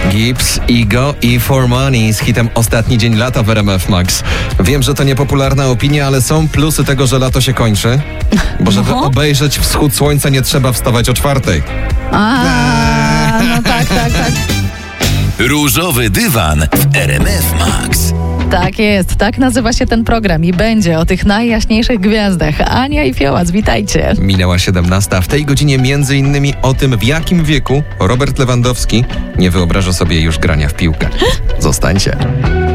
Gibbs, Ego i For Money z hitem Ostatni dzień lata w RMF Max. Wiem, że to niepopularna opinia, ale są plusy tego, że lato się kończy. Bo żeby obejrzeć wschód słońca, nie trzeba wstawać o 4:00. No tak. Różowy dywan w RMF Max. Tak jest, tak nazywa się ten program i będzie o tych najjaśniejszych gwiazdach. Ania i Fiołac, witajcie. Minęła 17:00. W tej godzinie między innymi o tym, w jakim wieku Robert Lewandowski nie wyobraża sobie już grania w piłkę. Zostańcie.